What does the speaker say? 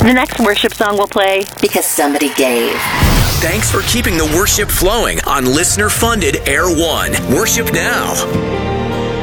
The next worship song we'll play because somebody gave. Thanks for keeping the worship flowing on listener-funded Air One. Worship now.